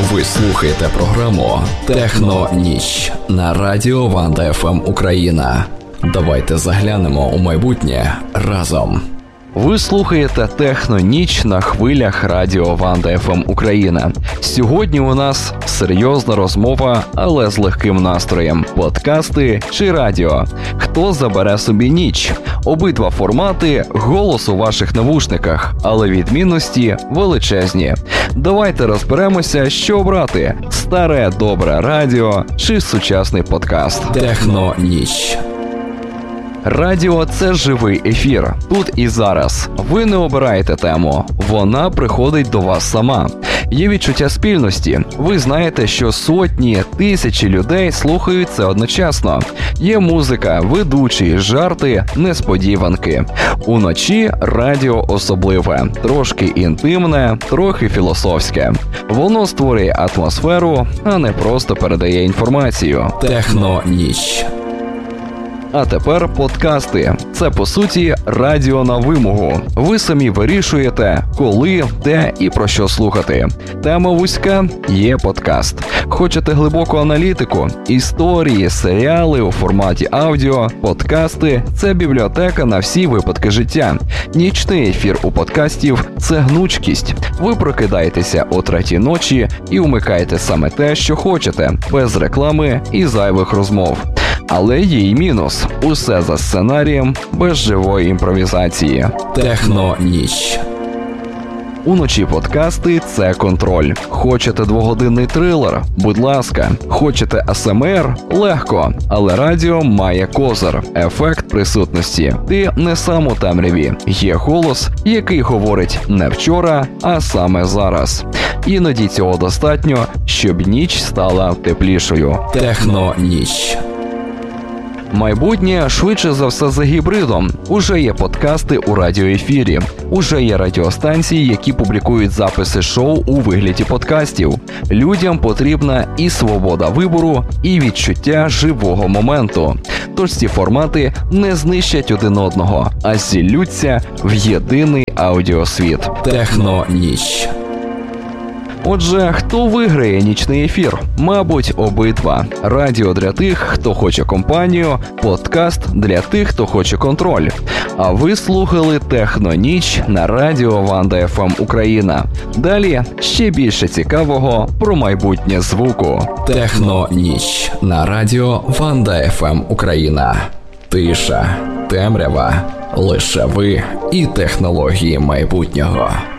Ви слухаєте програму «Техно-ніч» на радіо Ванда ФМ Україна. Давайте заглянемо у майбутнє разом. Ви слухаєте «Техно-ніч» на хвилях радіо Ванда ФМ Україна. Сьогодні у нас серйозна розмова, але з легким настроєм. Подкасти чи радіо? Хто забере собі ніч? Обидва формати – голос у ваших навушниках, але відмінності величезні. Давайте розберемося, що обрати – старе добре радіо чи сучасний подкаст. «Техно-ніч». Радіо – це живий ефір. Тут і зараз. Ви не обираєте тему. Вона приходить до вас сама. Є відчуття спільності. Ви знаєте, що сотні, тисячі людей слухають це одночасно. Є музика, ведучі, жарти, несподіванки. Уночі радіо особливе. Трошки інтимне, трохи філософське. Воно створює атмосферу, а не просто передає інформацію. «Техно-ніч». А тепер подкасти. Це, по суті, радіо на вимогу. Ви самі вирішуєте, коли, де і про що слухати. Тема вузька – є подкаст. Хочете глибоку аналітику, історії, серіали у форматі аудіо, подкасти – це бібліотека на всі випадки життя. Нічний ефір у подкастів – це гнучкість. Ви прокидаєтеся о 3-й ночі і вмикаєте саме те, що хочете, без реклами і зайвих розмов. Але є й мінус. Усе за сценарієм, без живої імпровізації. «Техно-ніч». Уночі подкасти – це контроль. Хочете двогодинний трилер? Будь ласка. Хочете АСМР? Легко. Але радіо має козир – ефект присутності. Ти не сам у темряві. Є голос, який говорить не вчора, а саме зараз. Іноді цього достатньо, щоб ніч стала теплішою. «Техно-ніч». Майбутнє швидше за все за гібридом. Уже є подкасти у радіоефірі. Уже є радіостанції, які публікують записи шоу у вигляді подкастів. Людям потрібна і свобода вибору, і відчуття живого моменту. Тож ці формати не знищать один одного, а зіллються в єдиний аудіосвіт. «Техно-ніч». Отже, хто виграє нічний ефір? Мабуть, обидва. Радіо для тих, хто хоче компанію, подкаст для тих, хто хоче контроль. А ви слухали «Техно-ніч» на радіо Ванда ФМ Україна. Далі ще більше цікавого про майбутнє звуку. «Техно-ніч» на радіо Ванда ФМ Україна. Тиша, темрява, лише ви і технології майбутнього.